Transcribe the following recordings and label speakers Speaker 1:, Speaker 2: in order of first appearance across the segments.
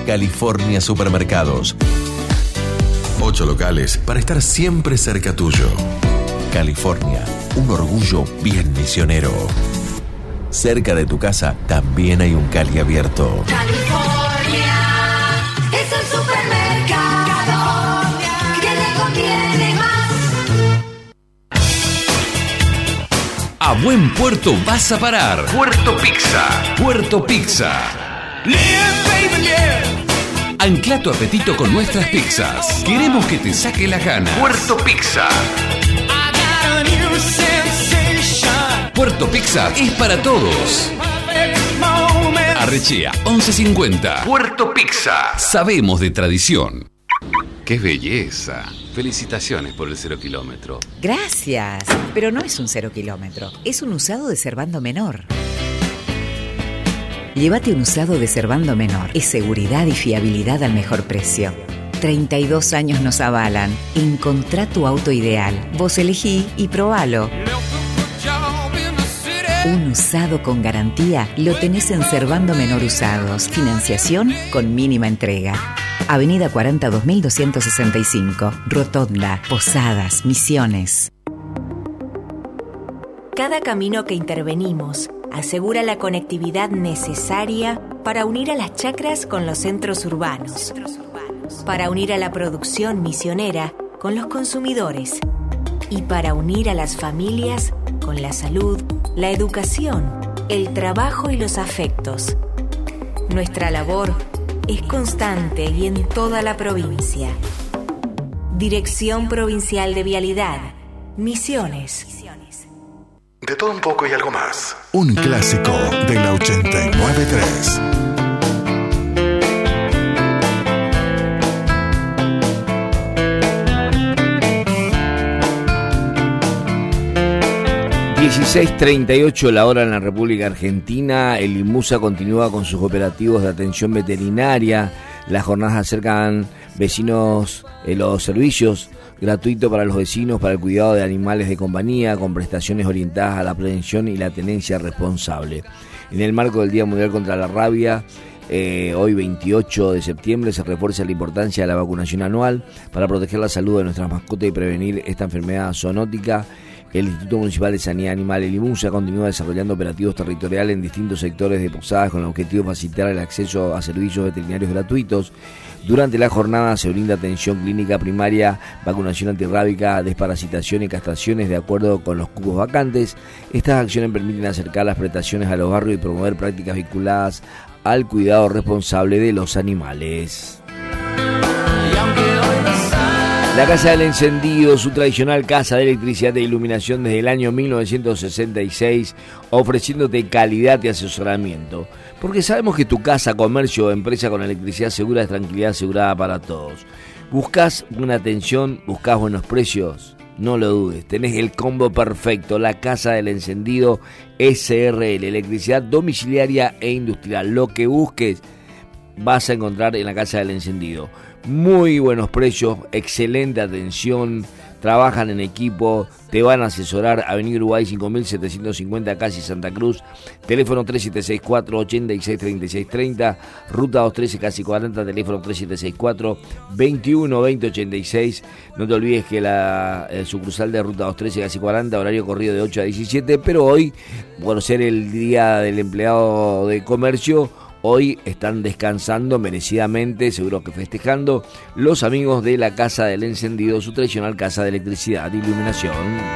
Speaker 1: California Supermercados. 8 locales para estar siempre cerca tuyo. California, un orgullo bien misionero. Cerca de tu casa también hay un Cali abierto.
Speaker 2: California es el supermercado que le conviene más.
Speaker 3: A buen puerto vas a parar. Puerto Pizza. Puerto Pizza. Ancla tu apetito con nuestras pizzas. Queremos que te saque las ganas. Puerto Pizza. Puerto Pizza es para todos. Arrechea 1150. Puerto Pizza. Sabemos de tradición. ¡Qué belleza! Felicitaciones por el 0 kilómetro.
Speaker 4: Gracias, pero no es un 0 kilómetro, es un usado de Servando Menor. Llévate un usado de Servando Menor. Es seguridad y fiabilidad al mejor precio. 32 años nos avalan. Encontrá tu auto ideal. Vos elegí y probalo. Un usado con garantía lo tenés en Servando Menor Usados. Financiación con mínima entrega. Avenida 40 2265. Rotonda, Posadas, Misiones.
Speaker 5: Cada camino que intervenimos asegura la conectividad necesaria para unir a las chacras con los centros urbanos, para unir a la producción misionera con los consumidores y para unir a las familias con la salud, la educación, el trabajo y los afectos. Nuestra labor es constante y en toda la provincia. Dirección Provincial de Vialidad, Misiones.
Speaker 1: De todo un poco y algo más.
Speaker 6: Un clásico de la 89.3.
Speaker 7: ...16:38 la hora en la República Argentina. El IMUSA continúa con sus operativos de atención veterinaria. Las jornadas acercan vecinos los servicios gratuitos para los vecinos para el cuidado de animales de compañía, con prestaciones orientadas a la prevención y la tenencia responsable. En el marco del Día Mundial contra la Rabia, hoy 28 de septiembre, se refuerza la importancia de la vacunación anual para proteger la salud de nuestras mascotas y prevenir esta enfermedad zoonótica. El Instituto Municipal de Sanidad Animal, el IMUSA, continúa desarrollando operativos territoriales en distintos sectores de Posadas con el objetivo de facilitar el acceso a servicios veterinarios gratuitos. Durante la jornada se brinda atención clínica primaria, vacunación antirrábica, desparasitación y castraciones de acuerdo con los cupos vacantes. Estas acciones permiten acercar las prestaciones a los barrios y promover prácticas vinculadas al cuidado responsable de los animales. La Casa del Encendido, su tradicional casa de electricidad e iluminación desde el año 1966, ofreciéndote calidad y asesoramiento. Porque sabemos que tu casa, comercio o empresa con electricidad segura es tranquilidad asegurada para todos. ¿Buscas buena atención? ¿Buscas buenos precios? No lo dudes, tenés el combo perfecto, la Casa del Encendido SRL, electricidad domiciliaria e industrial. Lo que busques vas a encontrar en la Casa del Encendido. Muy buenos precios, excelente atención, trabajan en equipo, te van a asesorar. Avenida Uruguay 5750, casi Santa Cruz, teléfono 3764-863630, ruta 213, casi 40, teléfono 3764-212086. No te olvides que la sucursal de ruta 213, casi 40, horario corrido de 8 a 17, pero hoy, por ser el día del empleado de comercio, hoy están descansando merecidamente, seguro que festejando, los amigos de la Casa del Encendido, su tradicional casa de electricidad e iluminación.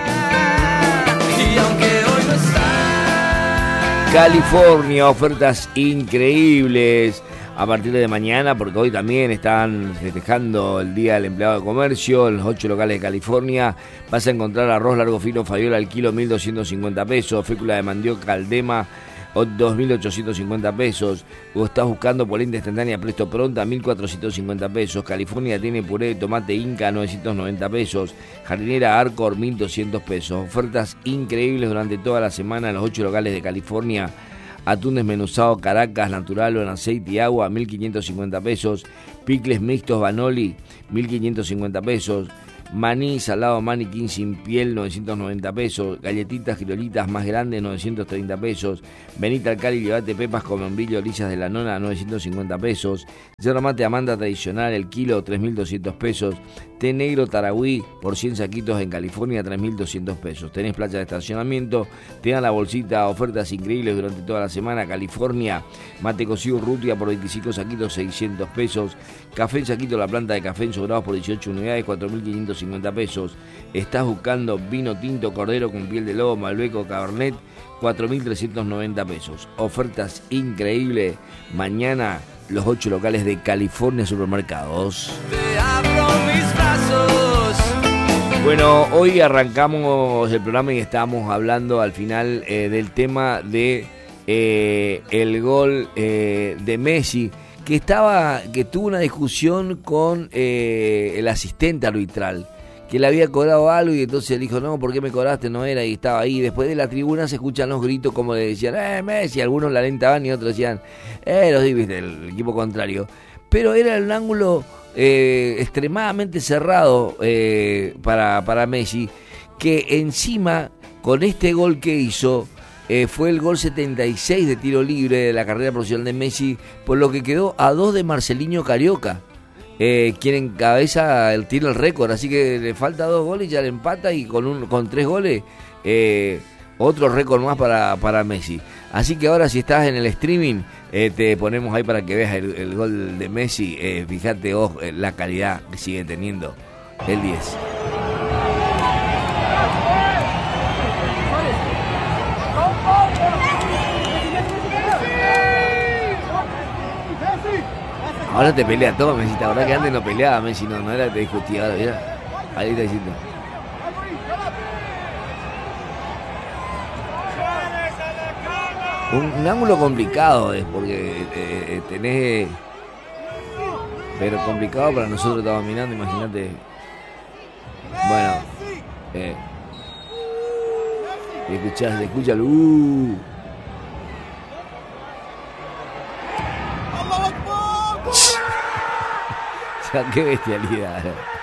Speaker 7: California, ofertas increíbles a partir de mañana, porque hoy también están festejando el Día del Empleado de Comercio. En los 8 locales de California vas a encontrar arroz largo fino Fabiola al kilo 1.250 pesos, fécula de mandioca Aldema 2.850 pesos. O estás buscando polenta instantánea Presto Pronta 1.450 pesos. California tiene puré de tomate Inca 990 pesos. Jardinera Arcor 1.200 pesos. Ofertas increíbles durante toda la semana en los 8 locales de California. Atún desmenuzado Caracas natural o en aceite y agua 1.550 pesos. Picles mixtos Banoli 1.550 pesos. maní salado maniquín sin piel, 990 pesos, galletitas criolitas más grandes, 930 pesos, Benita al Cali, llevate pepas con membrillo lisas de la nona, 950 pesos, yerba mate Amanda tradicional, el kilo, 3.200 pesos, té negro Taragüí por 100 saquitos en California, 3.200 pesos. Tenés playa de estacionamiento, te dan la bolsita, ofertas increíbles durante toda la semana. California, mate cocido Rutia por 25 saquitos, 600 pesos. Café en saquito, la planta de café en sobrados por 18 unidades, 4.550 pesos. Estás buscando vino tinto Cordero con piel de lobo, Malbeco, Cabernet, 4.390 pesos. Ofertas increíbles. Mañana, los 8 locales de California Supermercados.
Speaker 8: Te abro mis brazos.
Speaker 7: Bueno, hoy arrancamos el programa y estábamos hablando al final del tema de el gol de Messi, que tuvo una discusión con el asistente arbitral, que le había cobrado algo y entonces él dijo, no, ¿por qué me cobraste? No era, y estaba ahí. Después de la tribuna se escuchan los gritos como le decían, Messi, algunos la alentaban y otros decían, los viste, el equipo contrario. Pero era un ángulo extremadamente cerrado para Messi, que encima, con este gol que hizo, fue el gol 76 de tiro libre de la carrera profesional de Messi, por lo que quedó a 2 de Marcelinho Carioca, quien encabeza tiene el récord, así que le falta 2 goles, ya le empata, y con 3 goles otro récord más para Messi. Así que ahora, si estás en el streaming, te ponemos ahí para que veas el gol de Messi. Fíjate vos la calidad que sigue teniendo el 10. Ahora te pelea todo, Messi. La verdad que antes no peleaba Messi, no era que te discutía. Ahora, mira, ahí está diciendo. Un ángulo complicado es porque tenés, pero complicado para nosotros, estamos mirando, imagínate. Bueno, escuchalo. Qué bestialidad.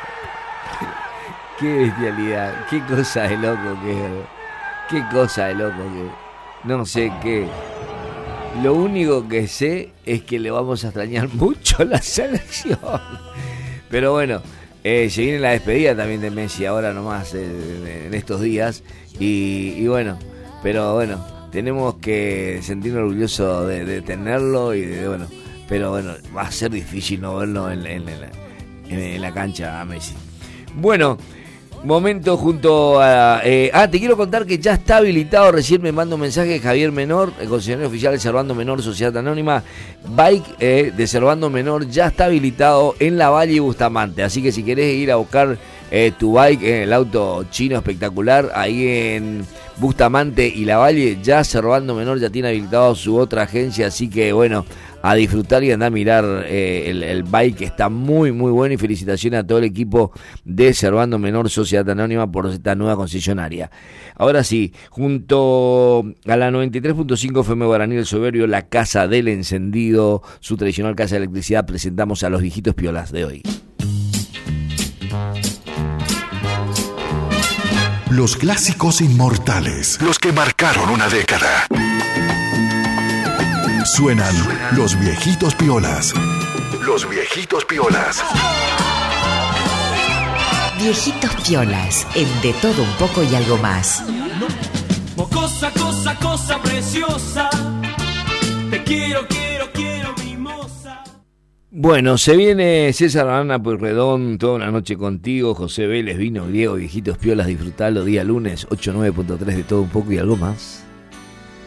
Speaker 7: Qué bestialidad. Qué cosa de loco que no sé qué. Lo único que sé es que le vamos a extrañar mucho a la selección. Pero bueno, se viene la despedida también de Messi ahora nomás en estos días. Y bueno, pero bueno, tenemos que sentirnos orgullosos de tenerlo pero bueno, va a ser difícil no verlo en la cancha a Messi. Bueno, momento junto a... te quiero contar que ya está habilitado, recién me manda un mensaje Javier Menor, el concesionario oficial de Servando Menor, Sociedad Anónima, Bike de Servando Menor, ya está habilitado en La Valle y Bustamante, así que si querés ir a buscar tu bike, el auto chino espectacular, ahí en Bustamante y La Valle, ya Servando Menor ya tiene habilitado su otra agencia, así que bueno, a disfrutar y andar a mirar el bike, que está muy muy bueno, y felicitaciones a todo el equipo de Servando Menor Sociedad Anónima por esta nueva concesionaria. Ahora sí, junto a la 93.5 FM Guaraní del Soberbio, la Casa del Encendido, su tradicional casa de electricidad, presentamos a los viejitos piolas de hoy.
Speaker 6: Los clásicos inmortales, los que marcaron una década. Suenan los viejitos piolas. Los viejitos piolas.
Speaker 4: Viejitos piolas, el de todo un poco y algo más.
Speaker 8: Cosa preciosa. Te quiero, mimosa.
Speaker 7: Bueno, se viene César Arana Pueyrredón, toda una noche contigo, José Vélez, Vino Griego, viejitos piolas, disfrutalo, día lunes, 89.3 de todo un poco y algo más.